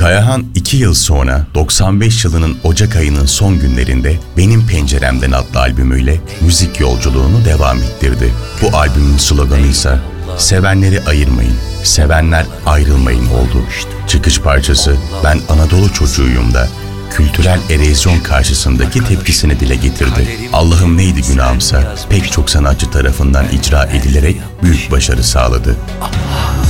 Kayahan 2 yıl sonra 95 yılının Ocak ayının son günlerinde Benim Penceremden adlı albümüyle müzik yolculuğunu devam ettirdi. Bu albümün sloganı ise "Sevenleri ayırmayın, sevenler ayrılmayın" oldu. Çıkış parçası "Ben Anadolu çocuğuyum" da kültürel erozyon karşısındaki tepkisini dile getirdi. Allah'ım neydi günahımsa pek çok sanatçı tarafından icra edilerek büyük başarı sağladı.